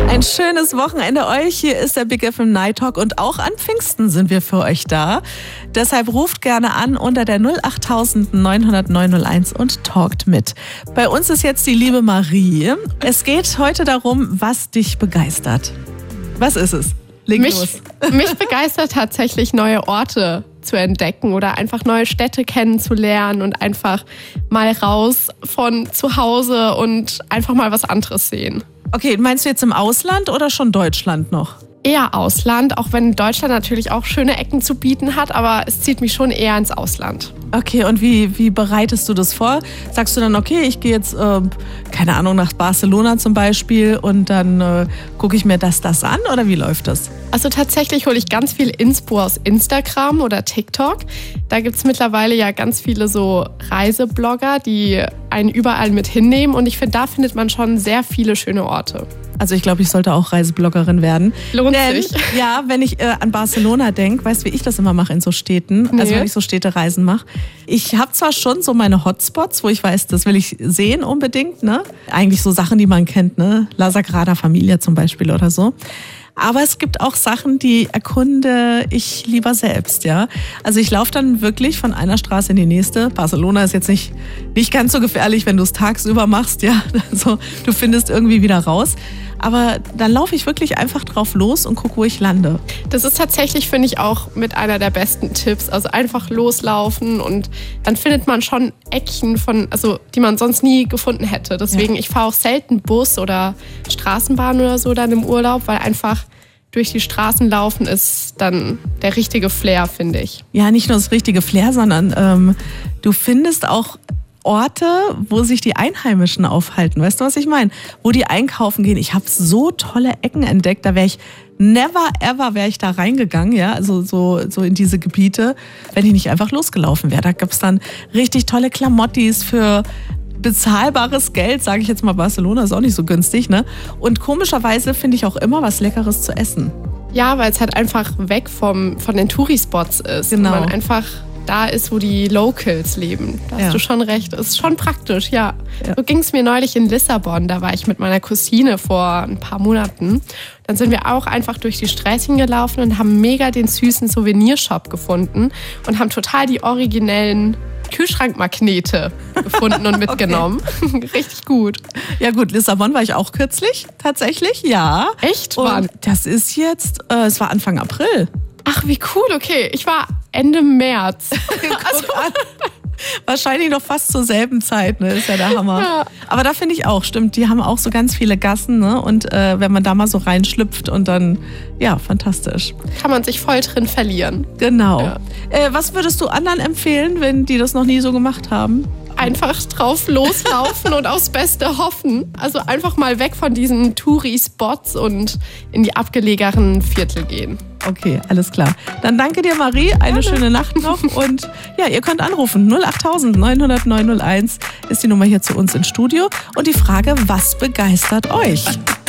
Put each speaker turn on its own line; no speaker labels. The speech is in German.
Ein schönes Wochenende euch. Hier ist der Big FM Night Talk und auch an Pfingsten sind wir für euch da. Deshalb ruft gerne an unter der 08000 900 901 und talkt mit. Bei uns ist jetzt die liebe Marie. Es geht heute darum, was dich begeistert. Was ist es? Leg los.
Mich begeistert tatsächlich, neue Orte zu entdecken oder einfach neue Städte kennenzulernen und einfach mal raus von zu Hause und einfach mal was anderes sehen.
Okay, meinst du jetzt im Ausland oder schon Deutschland noch?
Eher Ausland, auch wenn Deutschland natürlich auch schöne Ecken zu bieten hat, aber es zieht mich schon eher ins Ausland.
Okay, und wie bereitest du das vor? Sagst du dann, okay, ich gehe jetzt, keine Ahnung, nach Barcelona zum Beispiel und dann gucke ich mir das an oder wie läuft das?
Also tatsächlich hole ich ganz viel Inspo aus Instagram oder TikTok. Da gibt es mittlerweile ja ganz viele so Reiseblogger, die einen überall mit hinnehmen und ich finde, da findet man schon sehr viele schöne Orte.
Also ich glaube, ich sollte auch Reisebloggerin werden.
Lohnt sich.
Ja, wenn ich an Barcelona denke, weißt du, wie ich das immer mache in so Städten?
Nee.
Also wenn ich so Städtereisen mache. Ich habe zwar schon so meine Hotspots, wo ich weiß, das will ich sehen unbedingt, ne? Eigentlich so Sachen, die man kennt, ne? La Sagrada Familia zum Beispiel oder so. Aber es gibt auch Sachen, die erkunde ich lieber selbst, ja. Also ich laufe dann wirklich von einer Straße in die nächste. Barcelona ist jetzt nicht ganz so gefährlich, wenn du es tagsüber machst, ja. Also du findest irgendwie wieder raus. Aber dann laufe ich wirklich einfach drauf los und gucke, wo ich lande.
Das ist tatsächlich, finde ich, auch mit einer der besten Tipps. Also einfach loslaufen und dann findet man schon Eckchen die man sonst nie gefunden hätte. Deswegen, Ich fahre auch selten Bus oder Straßenbahn oder so dann im Urlaub, weil einfach durch die Straßen laufen ist dann der richtige Flair, finde ich.
Ja, nicht nur das richtige Flair, sondern du findest auch Orte, wo sich die Einheimischen aufhalten. Weißt du, was ich meine? Wo die einkaufen gehen. Ich habe so tolle Ecken entdeckt, da wäre ich never ever da reingegangen, ja, also so in diese Gebiete, wenn ich nicht einfach losgelaufen wäre. Da gibt's dann richtig tolle Klamottis für bezahlbares Geld, sage ich jetzt mal. Barcelona ist auch nicht so günstig, ne? Und komischerweise finde ich auch immer was Leckeres zu essen.
Ja, weil es halt einfach weg von den Touri-Spots ist.
Genau.
Und man einfach da ist, wo die Locals leben. Da hast du schon recht. Ist schon praktisch, ja. So ging es mir neulich in Lissabon. Da war ich mit meiner Cousine vor ein paar Monaten. Dann sind wir auch einfach durch die Straßen gelaufen und haben mega den süßen Souvenirshop gefunden und haben total die originellen Kühlschrankmagnete gefunden und mitgenommen. Okay. Richtig gut.
Ja gut, Lissabon war ich auch kürzlich, tatsächlich, ja.
Echt?
Und das ist jetzt, es war Anfang April.
Ach, wie cool, okay. Ich war Ende März.
Wahrscheinlich noch fast zur selben Zeit, ne? Ist ja der Hammer. Ja. Aber da finde ich auch, stimmt, die haben auch so ganz viele Gassen, ne? Und wenn man da mal so reinschlüpft und dann, ja, fantastisch.
Kann man sich voll drin verlieren.
Genau. Ja. Was würdest du anderen empfehlen, wenn die das noch nie so gemacht haben?
Einfach drauf loslaufen und aufs Beste hoffen. Also einfach mal weg von diesen Touri-Spots und in die abgelegenen Viertel gehen.
Okay, alles klar. Dann danke dir, Marie. Eine schöne Nacht noch. Und ja, ihr könnt anrufen. 08000 900 901 ist die Nummer hier zu uns ins Studio. Und die Frage, was begeistert euch?